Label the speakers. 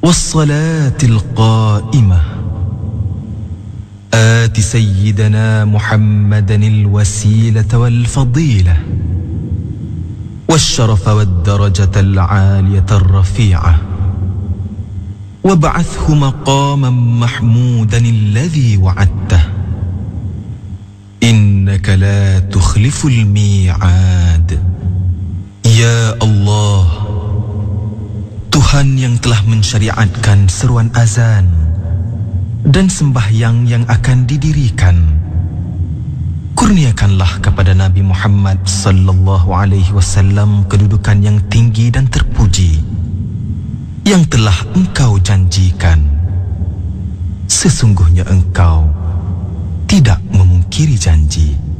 Speaker 1: والصلاة القائمة آت سيدنا محمدا الوسيلة والفضيلة والشرف والدرجة العالية الرفيعة وابعثه مقاما محمودا الذي وعدته إنك لا تخلف الميعاد. Ya Allah, Tuhan yang telah mensyariatkan seruan azan dan sembahyang yang akan didirikan, kurniakanlah kepada Nabi Muhammad sallallahu alaihi wasallam kedudukan yang tinggi dan terpuji yang telah Engkau janjikan. Sesungguhnya Engkau tidak memungkiri janji.